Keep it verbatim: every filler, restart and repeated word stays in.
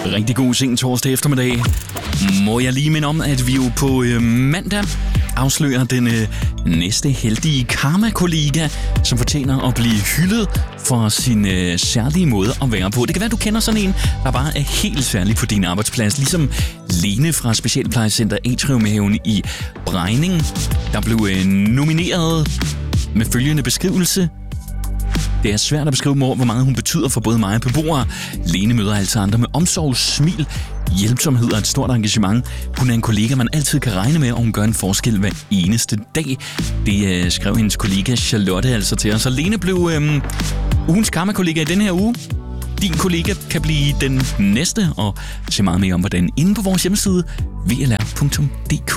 Rigtig god sen torsdag eftermiddag. Må jeg lige minde om, at vi jo på øh, mandag afslører den øh, næste heldige karma-kollega, som fortjener at blive hyldet for sin øh, særlige måde at være på. Det kan være, du kender sådan en, der bare er helt særlig på din arbejdsplads. Ligesom Lene fra Specialplejecenter Atriumhaven i Brejning, der blev øh, nomineret med følgende beskrivelse. Det er svært at beskrive mig, hvor meget hun betyder for både mig og beboere. Lene møder altså andre med omsorg, smil, hjælpsomhed og et stort engagement. Hun er en kollega, man altid kan regne med, og hun gør en forskel hver eneste dag. Det øh, skrev hendes kollega Charlotte altså til os. Og Lene blev øh, ugens karma-kollega i denne her uge. Din kollega kan blive den næste, og se meget mere om hvordan inde på vores hjemmeside w l r punktum d k.